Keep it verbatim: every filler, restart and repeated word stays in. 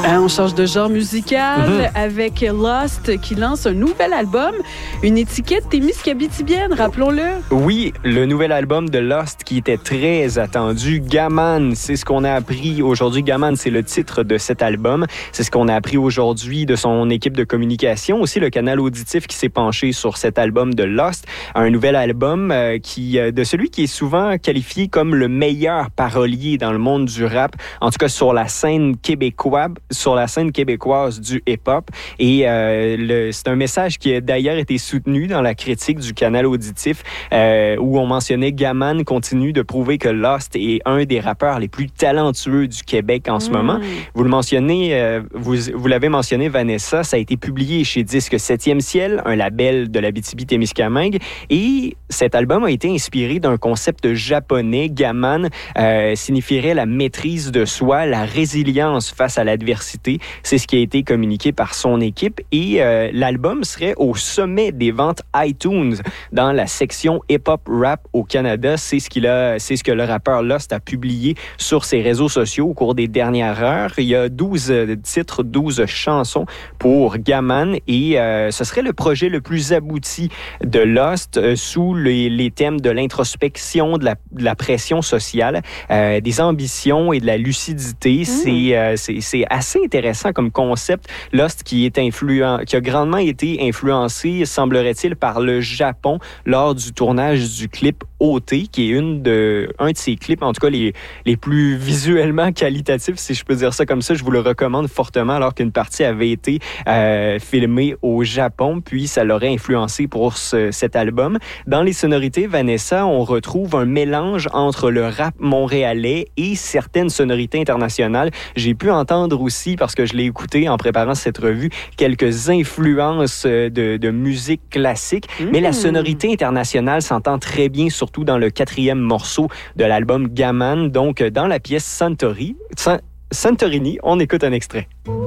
Euh, on change de genre musical mm-hmm. avec Lost qui lance un nouvel album, une étiquette témiscabitibienne, rappelons-le. Oui, le nouvel album de Lost qui était très attendu, Gaman, c'est ce qu'on a appris aujourd'hui. Gaman, c'est le titre de cet album. C'est ce qu'on a appris aujourd'hui de son équipe de communication. Aussi, le canal auditif qui s'est penché sur cet album de Lost, un nouvel album euh, qui, euh, de celui qui est souvent qualifié comme le meilleur parolier dans le monde du rap, en tout cas sur la scène québécoise, sur la scène québécoise du hip-hop. Et euh, le, c'est un message qui a d'ailleurs été soutenu dans la critique du canal auditif euh, où on mentionnait Gaman continue de prouver que Lost est un des rappeurs les plus talentueux du Québec en ce mmh. moment. Vous le mentionnez, euh, vous, vous l'avez mentionné, Vanessa, ça a été publié chez Disque septième Ciel, un label de l'Abitibi-Témiscamingue. Et cet album a été inspiré d'un concept japonais. Gaman euh, signifierait la maîtrise de soi, la résilience face à l'adversité. C'est ce qui a été communiqué par son équipe et euh, l'album serait au sommet des ventes iTunes dans la section hip-hop rap au Canada. C'est ce qu'il a, c'est ce que le rappeur Lost a publié sur ses réseaux sociaux au cours des dernières heures. Il y a douze titres, douze chansons pour Gaman et euh, ce serait le projet le plus abouti de Lost euh, sous les, les thèmes de l'introspection, de la, de la pression sociale, euh, des ambitions et de la lucidité. Mmh. C'est, euh, c'est, c'est assez intéressant comme concept. Lost qui est influent, qui a grandement été influencé, semblerait-il, par le Japon lors du tournage du clip O T, qui est une de, un de ses clips, en tout cas les, les plus visuellement qualitatifs, si je peux dire ça comme ça. Je vous le recommande fortement, alors qu'une partie avait été euh, filmée au Japon, puis ça l'aurait influencé pour ce, cet album. Dans les sonorités, Vanessa, on retrouve un mélange entre le rap montréalais et certaines sonorités internationales. J'ai pu entendre aussi, parce que je l'ai écouté en préparant cette revue, quelques influences de, de musique classique, mmh. mais la sonorité internationale s'entend très bien, surtout dans le quatrième morceau de l'album Gaman, donc dans la pièce Santori, San, Santorini. On écoute un extrait.